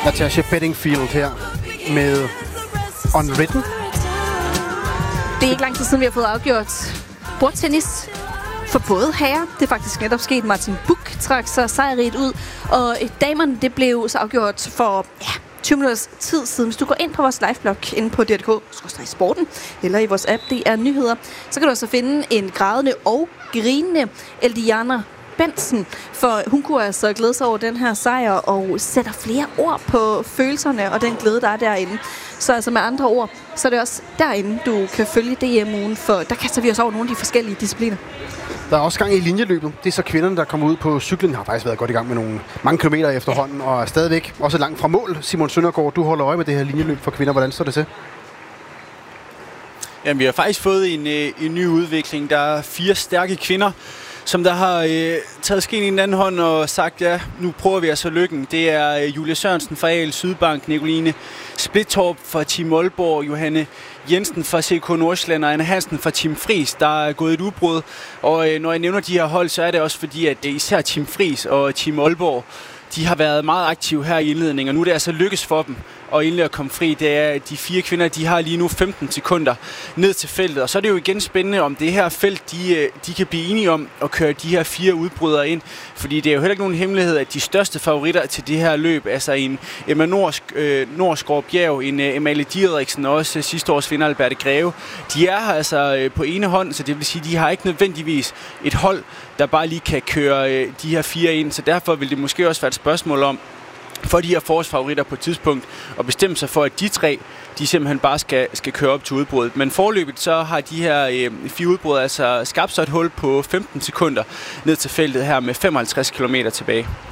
Natasha Bedingfield her med Unwritten. Det er ikke lang tid siden, vi har fået afgjort bordtennis for både herrer. Det er faktisk netop sket. Martin Buch trak sig sejrigt ud, og damerne, det blev så afgjort for 20 minutters tid siden. Hvis du går ind på vores liveblog inde på DR.dk/sporten eller i vores app, det er nyheder, så kan du også finde en grædende og grinende Eldiana Benson, for hun kunne altså glæde sig over den her sejr og sætter flere ord på følelserne og den glæde, der er derinde. Så altså med andre ord, så er det også derinde, du kan følge DM-ugen, for der kaster vi os over nogle af de forskellige discipliner. Der er også gang i linjeløbet. Det er så kvinderne, der kommer ud på cyklen. Har faktisk været godt i gang med mange kilometer efterhånden, og er stadigvæk også langt fra mål. Simon Søndergaard, du holder øje med det her linjeløb for kvinder. Hvordan står det til? Jamen, vi har faktisk fået en ny udvikling. Der er 4 stærke kvinder, som der har taget skeen i den anden hånd og sagt, ja, nu prøver vi altså lykken. Det er Julia Sørensen fra AL Sydbank, Nicoline Splittorp fra Team Aalborg, Johanne Jensen fra CK Nordsjælland og Anna Hansen fra Team Fris, der er gået et udbrud. Og når jeg nævner de her hold, så er det også fordi, at især Team Fris og Team Aalborg, de har været meget aktive her i indledningen, og nu er det altså lykkes for dem og endelig at komme fri. Det er de 4 kvinder, de har lige nu 15 sekunder ned til feltet. Og så er det jo igen spændende, om det her felt, de kan blive enige om at køre de her 4 udbrydere ind. Fordi det er jo heller ikke nogen hemmelighed, at de største favoritter til det her løb, altså en Emma Norsgaard Bjerg, en Amalie Didriksen og også sidste års vinder Alberte Greve, de er her altså på ene hånd, så det vil sige, at de har ikke nødvendigvis et hold, der bare lige kan køre de her 4 ind. Så derfor vil det måske også være et spørgsmål om, for de her forårsfavoritter på et tidspunkt, og bestemme sig for, at de 3, de simpelthen bare skal køre op til udbruddet. Men forløbet, så har de her 4 udbrud altså skabt sig et hul på 15 sekunder ned til feltet her med 55 km tilbage.